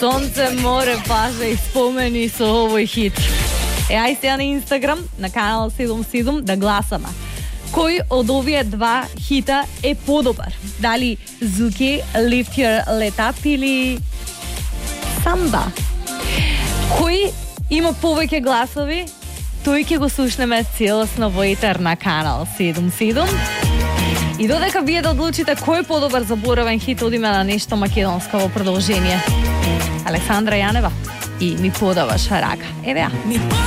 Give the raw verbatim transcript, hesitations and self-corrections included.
Сонце, море, плажа и спомени со овој хит. Е, ај сега на Инстаграм, на канал седум седум, да гласаме. Кој од овие два хита е подобар? Дали Зуки, Lift Your Let Up или Самба? Кој има повеќе гласови? Тој ќе го слушнеме целосно во етер на канал седум седум. И додека вие да одлучите кој е подобар заборавен хит, одиме на нешто македонско во продолжение. Александра Јанева и Ми подаваш рака. Еве ја.